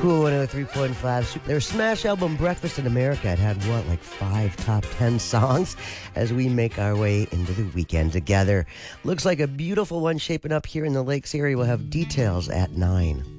Cool 103.5. Their smash album Breakfast in America had 5 top 10 songs as we make our way into the weekend together. Looks like a beautiful one shaping up here in the Lakes area. We'll have details at 9.